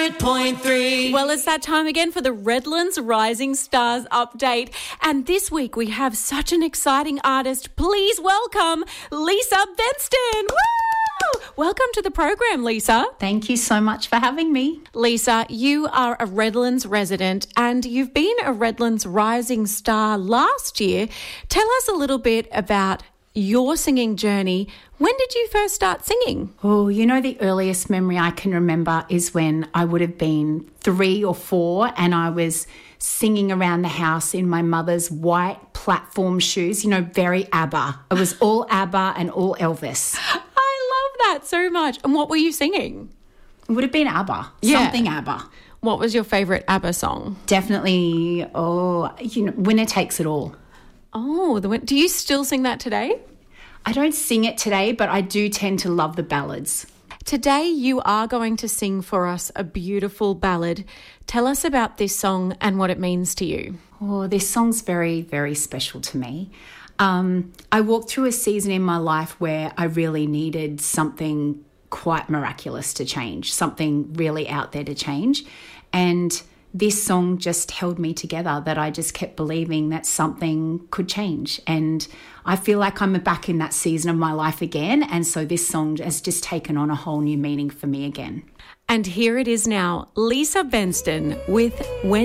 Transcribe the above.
100.3. Well, it's that time again for the Redlands Rising Stars update. And this week we have such an exciting artist. Please welcome Lisa Benston. Woo! Welcome to the program, Lisa. Thank you so much for having me. Lisa, you are a Redlands resident and you've been a Redlands Rising Star last year. Tell us a little bit about your singing journey. When did you first start singing? Oh, the earliest memory I can remember is when I would have been 3 or 4 and I was singing around the house in my mother's white platform shoes, very ABBA. It was all ABBA and all Elvis. I love that so much. And what were you singing? It would have been ABBA, something ABBA. What was your favourite ABBA song? Definitely, Winner Takes It All. Oh, do you still sing that today? I don't sing it today, but I do tend to love the ballads. Today you are going to sing for us a beautiful ballad. Tell us about this song and what it means to you. Oh, this song's very, very special to me. I walked through a season in my life where I really needed something quite miraculous to change, something really out there to change. And this song just held me together, that I just kept believing that something could change. And I feel like I'm back in that season of my life again. And so this song has just taken on a whole new meaning for me again. And here it is now, Lisa Benston with When